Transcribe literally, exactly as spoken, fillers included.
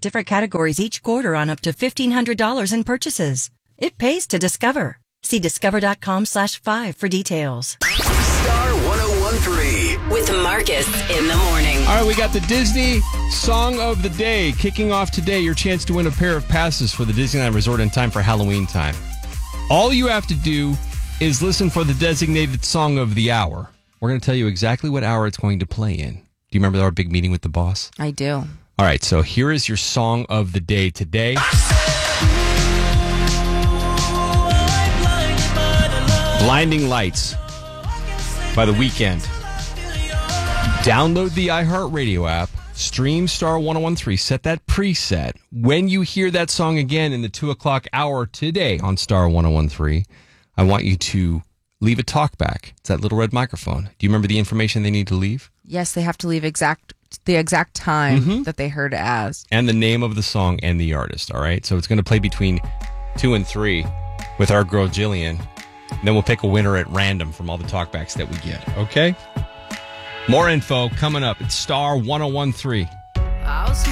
different categories each quarter on up to fifteen hundred dollars in purchases. It pays to discover. See discover.com slash five for details. Star one oh one three with Marcus in the morning. All right, we got the Disney Song of the Day kicking off today. Your chance to win a pair of passes for the Disneyland Resort in time for Halloween time. All you have to do is listen for the designated song of the hour. We're going to tell you exactly what hour it's going to play in. Do you remember our big meeting with the boss? I do. All right, so here is your song of the day today. Blinding Lights by The Weeknd. Download the iHeartRadio app, stream Star one oh one three, set that preset. When you hear that song again in the two o'clock hour today on Star one oh one three, I want you to leave a talkback. It's that little red microphone. Do you remember the information they need to leave? Yes, they have to leave exact the exact time mm-hmm. that they heard it as. And the name of the song and the artist, all right? So it's going to play between two and three with our girl Jillian. And then we'll pick a winner at random from all the talkbacks that we get, okay? More info coming up. It's Star one oh one three.